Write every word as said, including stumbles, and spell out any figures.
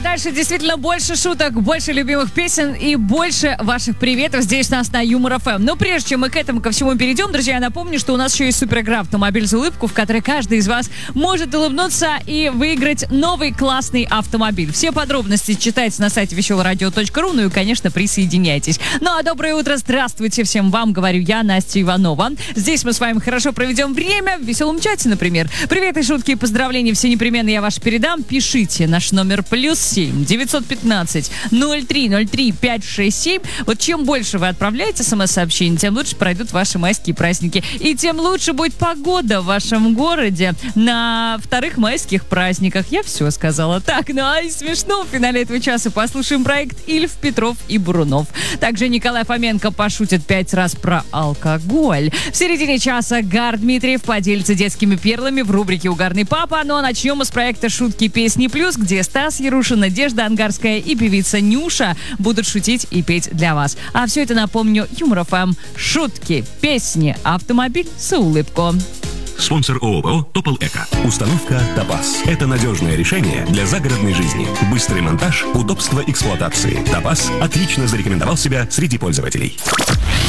дальше действительно больше шуток, больше любимых песен и больше ваших приветов здесь у нас на Юмор эф эм. Но прежде чем мы к этому ко всему перейдем, друзья, я напомню, что у нас еще есть суперигра «Автомобиль за улыбку», в которой каждый из вас может улыбнуться и выиграть новый классный автомобиль. Все подробности читайте на сайте веселое радио точка ру, ну и, конечно, присоединяйтесь. Ну а доброе утро, здравствуйте всем вам, говорю я, Настя Иванова. Здесь мы с вами хорошо проведем время в веселом чате, например. Привет и шутки и поздравления все непременно я ваши передам. Пишите наш номер плюс семь девятьсот пятнадцать ноль три ноль три пять шесть семь. Вот чем больше вы отправляете смс-сообщений, тем лучше пройдут ваши майские праздники. И тем лучше будет погода в вашем городе на вторых майских праздниках. Я все сказала. Так, ну а и смешно в финале этого часа послушаем проект Ильф, Петров и Бурунов. Также Николай Фоменко пошутит пять раз про алкоголь. В середине часа Гар Дмитриев поделится детскими перлами в рубрике «Угарный папа». Ну а начнем мы с проекта «Шутки, песни плюс», где Стас Ярушин, Надежда Ангарская и певица Нюша будут шутить и петь для вас. А все это, напомню, Юмор эф эм. Шутки, песни, автомобиль за улыбку. Спонсор ООО «Топол Эко». Установка Топаз. Это надежное решение для загородной жизни. Быстрый монтаж, удобство эксплуатации. Топаз отлично зарекомендовал себя среди пользователей.